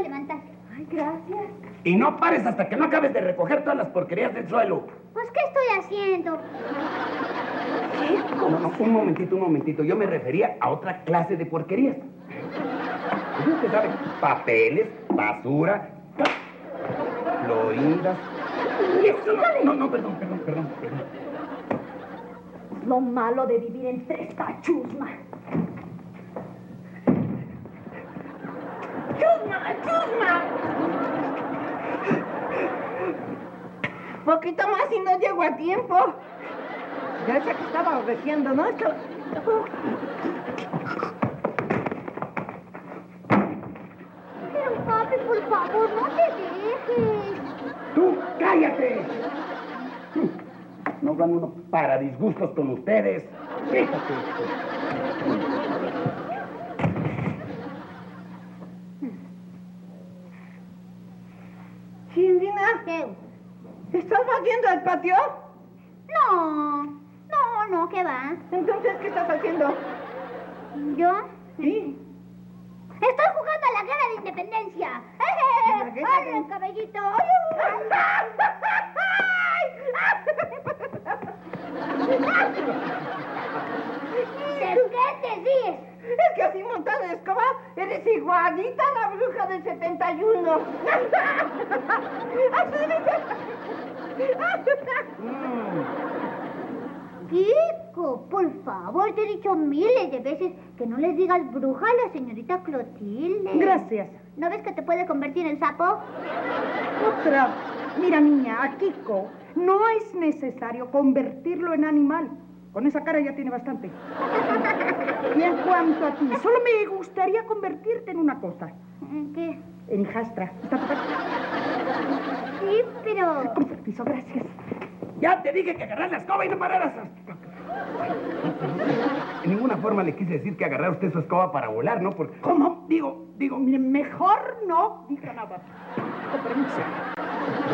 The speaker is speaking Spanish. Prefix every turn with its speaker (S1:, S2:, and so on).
S1: levantar.
S2: Ay, gracias.
S3: Y no pares hasta que no acabes de recoger todas las porquerías del suelo.
S1: Pues, ¿qué estoy haciendo?
S3: ¿Qué? No, un momentito. Yo me refería a otra clase de porquerías. Pues usted sabe, papeles, basura, floridas. No, perdón.
S2: Lo malo de vivir entre esta chusma. ¡Chusma! Poquito más y no llego a tiempo. Ya sé que estaba obedeciendo, ¿no?
S1: Pero, papi, por favor, no te dejes.
S3: ¡Tú, cállate! No van uno para disgustos con ustedes. Fíjate.
S2: Chindina,
S1: ¿Qué?
S2: ¿estás barriendo el patio?
S1: No, ¿qué va?
S2: Entonces, ¿qué estás haciendo?
S1: ¿Yo?
S2: Sí.
S1: Estoy jugando a la guerra de independencia.
S2: ¿La guerra de-
S1: ¡Ay, cabellito! ¿De qué te ríes?
S2: Es que así montada en escoba eres igualita a la bruja del 71.
S1: Kiko, por favor, te he dicho miles de veces que no le digas bruja a la señorita Clotilde.
S2: Gracias.
S1: ¿No ves que te puede convertir en sapo?
S2: Otra. Mira, niña, a Kiko no es necesario convertirlo en animal. Con esa cara ya tiene bastante. Y en cuanto a ti, solo me gustaría convertirte en una cosa.
S1: ¿En qué?
S2: En hijastra. ¿Está tu casa?
S1: Sí, pero...
S2: Con permiso, gracias.
S3: Ya te dije que agarras la escoba y no pararas. En ninguna forma le quise decir que agarrara usted su escoba para volar, ¿no? Porque,
S2: ¿Cómo?
S3: Digo,
S2: Mire, mejor no diga nada. Con permiso.